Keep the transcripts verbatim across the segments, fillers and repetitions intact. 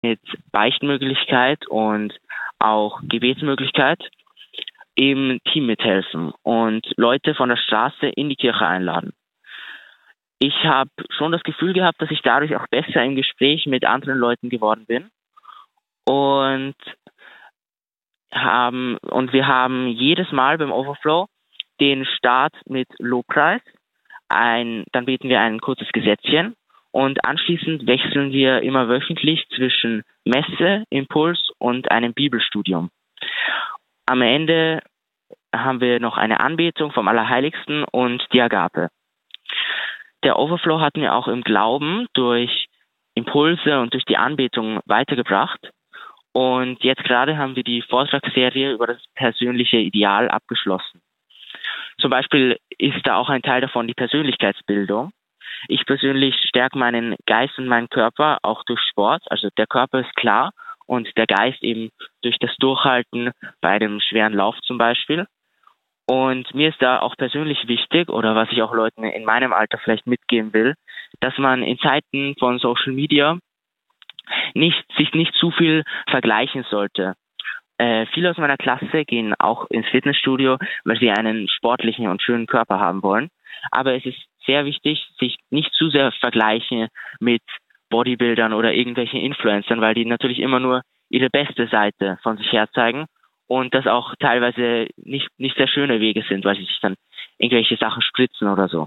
mit Beichtmöglichkeit und auch Gebetsmöglichkeit im Team mithelfen und Leute von der Straße in die Kirche einladen. Ich habe schon das Gefühl gehabt, dass ich dadurch auch besser im Gespräch mit anderen Leuten geworden bin. Und haben und wir haben jedes Mal beim Overflow den Start mit Lobpreis. Ein, dann beten wir ein kurzes Gesetzchen und anschließend wechseln wir immer wöchentlich zwischen Messe, Impuls und einem Bibelstudium. Am Ende haben wir noch eine Anbetung vom Allerheiligsten und die Agape. Der Overflow hat mir auch im Glauben durch Impulse und durch die Anbetung weitergebracht. Und jetzt gerade haben wir die Vortragsserie über das persönliche Ideal abgeschlossen. Zum Beispiel ist da auch ein Teil davon die Persönlichkeitsbildung. Ich persönlich stärke meinen Geist und meinen Körper auch durch Sport. Also der Körper ist klar und der Geist eben durch das Durchhalten bei einem schweren Lauf zum Beispiel. Und mir ist da auch persönlich wichtig, oder was ich auch Leuten in meinem Alter vielleicht mitgeben will, dass man in Zeiten von Social Media nicht, sich nicht zu viel vergleichen sollte. Äh, viele aus meiner Klasse gehen auch ins Fitnessstudio, weil sie einen sportlichen und schönen Körper haben wollen. Aber es ist sehr wichtig, sich nicht zu sehr vergleichen mit Bodybuildern oder irgendwelchen Influencern, weil die natürlich immer nur ihre beste Seite von sich her zeigen und das auch teilweise nicht, nicht sehr schöne Wege sind, weil sie sich dann irgendwelche Sachen spritzen oder so.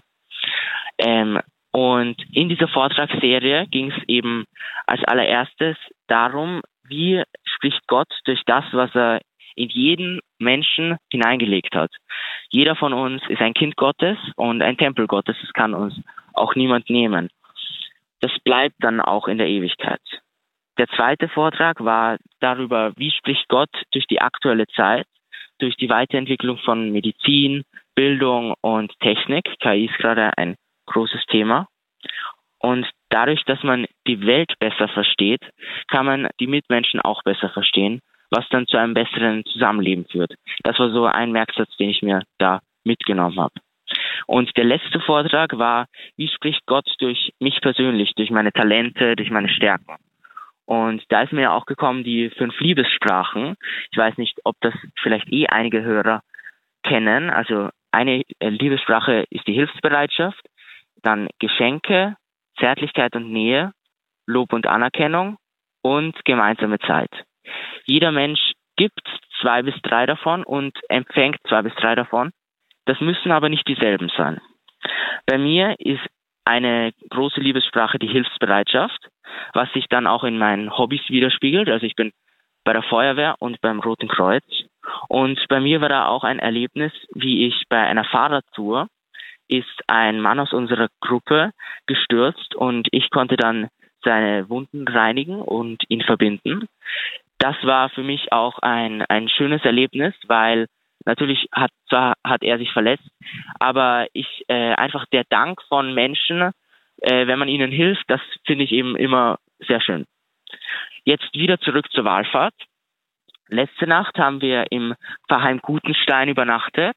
Ähm, und in dieser Vortragsserie ging es eben als allererstes darum, wie spricht Gott durch das, was er in jeden Menschen hineingelegt hat. Jeder von uns ist ein Kind Gottes und ein Tempel Gottes. Das kann uns auch niemand nehmen. Das bleibt dann auch in der Ewigkeit. Der zweite Vortrag war darüber, wie spricht Gott durch die aktuelle Zeit, durch die Weiterentwicklung von Medizin, Bildung und Technik. K I ist gerade ein großes Thema. Und dadurch, dass man die Welt besser versteht, kann man die Mitmenschen auch besser verstehen, was dann zu einem besseren Zusammenleben führt. Das war so ein Merksatz, den ich mir da mitgenommen habe. Und der letzte Vortrag war, wie spricht Gott durch mich persönlich, durch meine Talente, durch meine Stärken. Und da ist mir auch gekommen die fünf Liebessprachen. Ich weiß nicht, ob das vielleicht eh einige Hörer kennen. Also eine Liebessprache ist die Hilfsbereitschaft, dann Geschenke, Zärtlichkeit und Nähe, Lob und Anerkennung und gemeinsame Zeit. Jeder Mensch gibt zwei bis drei davon und empfängt zwei bis drei davon. Das müssen aber nicht dieselben sein. Bei mir ist eine große Liebessprache die Hilfsbereitschaft, was sich dann auch in meinen Hobbys widerspiegelt. Also ich bin bei der Feuerwehr und beim Roten Kreuz. Und bei mir war da auch ein Erlebnis, wie ich bei einer Fahrradtour ist ein Mann aus unserer Gruppe gestürzt und ich konnte dann seine Wunden reinigen und ihn verbinden. Das war für mich auch ein, ein schönes Erlebnis, weil natürlich hat zwar hat er sich verletzt, aber ich äh, einfach der Dank von Menschen, äh, wenn man ihnen hilft, das finde ich eben immer sehr schön. Jetzt wieder zurück zur Wallfahrt. Letzte Nacht haben wir im Pfarrheim Gutenstein übernachtet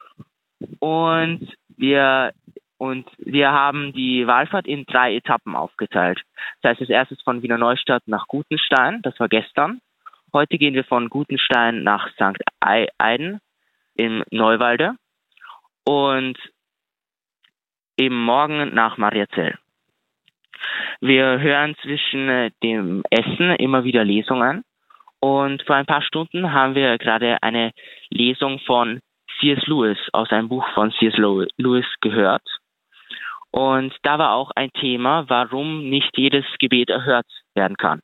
und wir und wir haben die Wallfahrt in drei Etappen aufgeteilt. Das heißt, als erstes von Wiener Neustadt nach Gutenstein, das war gestern. Heute gehen wir von Gutenstein nach Sankt Eiden im Neuwalde und eben morgen nach Mariazell. Wir hören zwischen dem Essen immer wieder Lesungen und vor ein paar Stunden haben wir gerade eine Lesung von C S Lewis aus einem Buch von C S Lewis gehört. Und da war auch ein Thema, warum nicht jedes Gebet erhört werden kann.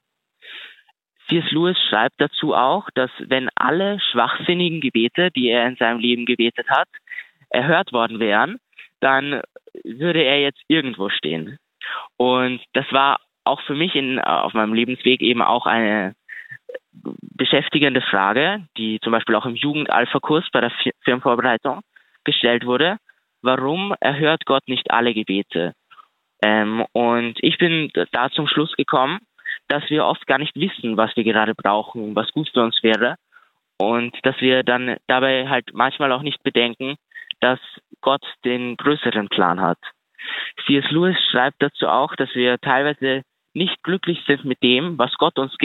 C S Lewis schreibt dazu auch, dass wenn alle schwachsinnigen Gebete, die er in seinem Leben gebetet hat, erhört worden wären, dann würde er jetzt irgendwo stehen. Und das war auch für mich in, auf meinem Lebensweg eben auch eine beschäftigende Frage, die zum Beispiel auch im Jugend-Alpha-Kurs bei der Firmenvorbereitung gestellt wurde. Warum erhört Gott nicht alle Gebete? Ähm, und ich bin da zum Schluss gekommen, dass wir oft gar nicht wissen, was wir gerade brauchen, was gut für uns wäre. Und dass wir dann dabei halt manchmal auch nicht bedenken, dass Gott den größeren Plan hat. C S Lewis schreibt dazu auch, dass wir teilweise nicht glücklich sind mit dem, was Gott uns